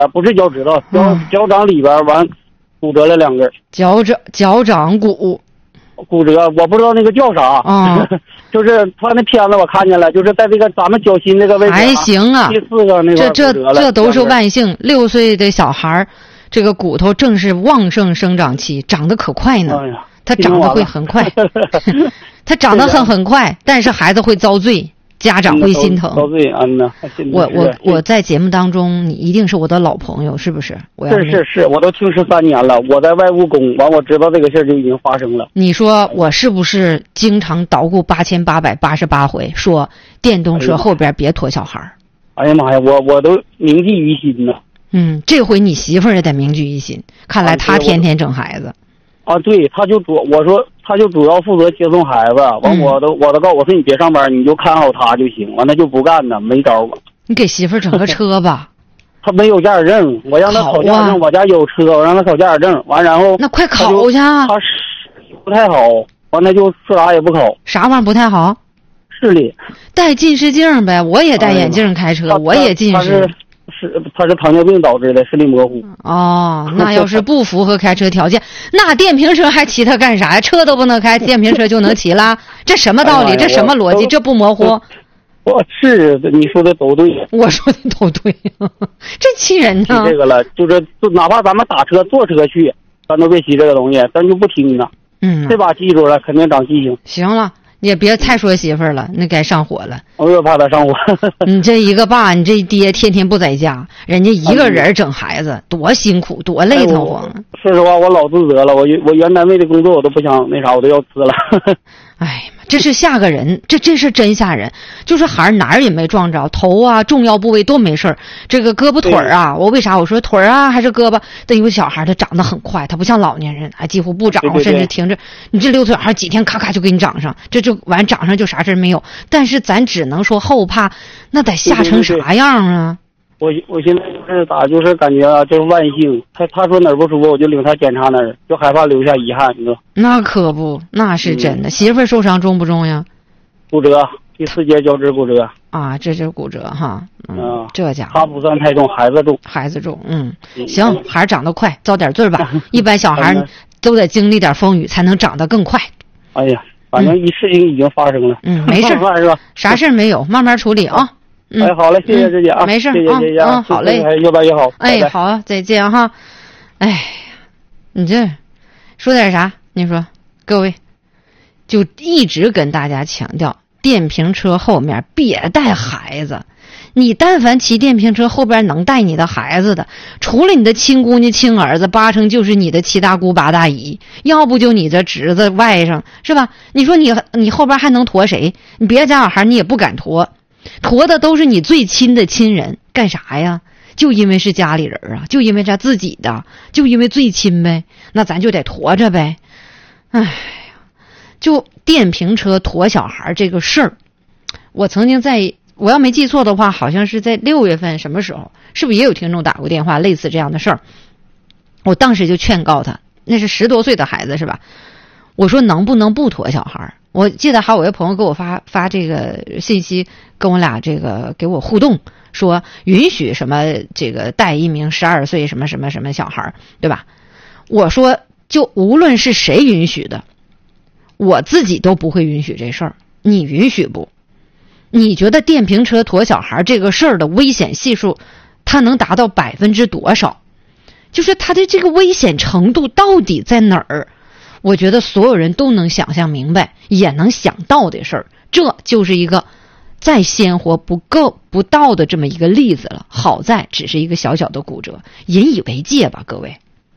不是脚趾头，脚掌里边完骨折了2根。 脚掌骨折，我不知道那个叫啥。就是他那片子我看见了，就是在这个咱们脚心这个位置。 还行啊。 第4个那个这都是万幸。6岁的小孩，这个骨头正是旺盛生长期，长得可快呢。他长得会很快，他长得很快，但是孩子会遭罪。家长会心疼。我在节目当中，你一定是我的老朋友，是不是？ 是，我都听13年了。我在外务工，完我知道这个事儿就已经发生了。 你说我是不是经常捣鼓8888回，说电动车后边别驮小孩？ 哎呀妈呀，我都铭记于心呢。 这回你媳妇儿也得铭记于心，看来她天天整孩子。 对，他就主要负责接送孩子，完我都告诉我说你别上班，你就看好他就行，完他就不干呢，没招吧。 你给媳妇儿整个车吧。 他没有驾驶证，我让他考驾驶证，我家有车，我让他考驾驶证，完然后那快考去。 他不太好，完他就啥也不考。 啥玩意儿不太好？ 视力。戴近视镜呗，我也戴眼镜开车，我也近视。 他是糖尿病导致的视力模糊。 那要是不符合开车条件，那电瓶车还骑它干啥呀？车都不能开，电瓶车就能骑啦？这什么道理？这什么逻辑？这不模糊？ 是你说的都对， 我说的都对，这气人呢。 这个了，就是哪怕咱们打车坐车去，咱都别骑这个东西，咱就不听呢。这把记住了，肯定长记性。 行了。也别太说媳妇儿了，那该上火了。 我又怕他上火。 你这一个爸，你这爹天天不在家，人家一个人整孩子，多辛苦，多累腾慌啊！ 说实话，我老自责了，我原单位的工作我都不想那啥，我都要辞了。 哎呀妈，这是吓个人，这是真吓人。就是孩儿哪儿也没撞着，头啊重要部位都没事儿，这个胳膊腿儿啊，我为啥我说腿儿啊还是胳膊？但因为小孩他长得很快，他不像老年人，几乎不长，甚至停着。你这6岁孩几天咔咔就给你长上，这就完长上就啥事儿没有。但是咱只能说后怕，那得吓成啥样啊？ 我现在就是感觉就是万幸，他说哪儿不舒服，我就领他检查哪儿，就害怕留下遗憾，你知道？ 那可不，那是真的。媳妇儿受伤重不重呀？ 骨折，第4节脚趾骨折。 这就是骨折哈。这家伙他不算太重，孩子重。 行，孩儿长得快，遭点罪吧。一般小孩都得经历点风雨，才能长得更快。 哎呀，反正事情已经发生了。 没事， 是吧？ 啥事没有，慢慢处理啊。 好嘞，谢谢师姐啊， 没事， 谢谢姐姐， 好嘞， 越办越好。 好，再见哈。你这说点啥？你说，各位，就一直跟大家强调，电瓶车后面别带孩子。你但凡骑电瓶车后边能带你的孩子的，除了你的亲姑娘亲儿子，8成就是你的7大姑8大姨，要不就你这侄子外甥，是吧？你说你后边还能驮谁？你别家小孩你也不敢驮的都是你最亲的亲人，干啥呀？就因为是家里人啊，就因为他自己的，就因为最亲呗，那咱就得驮着呗。就电瓶车驮小孩这个事儿，我曾经我要没记错的话，好像是在6月份什么时候，是不是也有听众打过电话类似这样的事儿？我当时就劝告他，那是10多岁的孩子是吧？我说能不能不驮小孩？我记得还有一个朋友给我发这个信息，跟我俩这个给我互动，说允许什么这个带一名12岁什么什么什么小孩，对吧？我说就无论是谁允许的，我自己都不会允许这事儿，你允许不？你觉得电瓶车驮小孩这个事儿的危险系数，它能达到多少？就是它的这个危险程度到底在哪儿？我觉得所有人都能想象明白，也能想到的事儿，这就是一个再鲜活不到的这么一个例子了。好在只是一个小小的骨折，引以为戒吧，各位。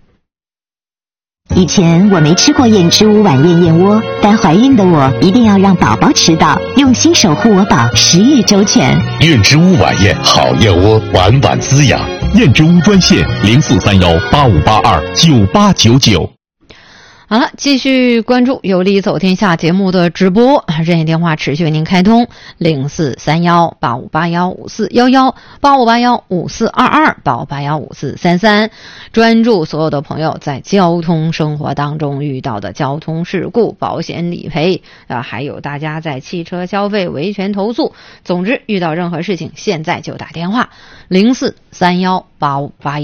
以前我没吃过燕之屋晚宴燕窝，但怀孕的我一定要让宝宝吃到，用心守护我宝，10日周全。 燕之屋晚宴好燕窝，晚晚滋养。燕之屋专线043185829899。 好了，继续关注有理走天下节目的直播，热线电话持续为您开通0431858154118581542285815433，专注所有的朋友在交通生活当中遇到的交通事故、保险理赔还有大家在汽车消费维权投诉，总之遇到任何事情现在就打电话04318581